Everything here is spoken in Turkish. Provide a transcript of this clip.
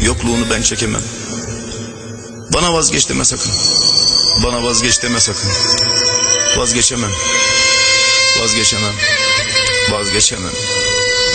yokluğunu ben çekemem. Bana vazgeç deme sakın. Bana vazgeç deme sakın. Vazgeçemem. Vazgeçemem. Vazgeçemem.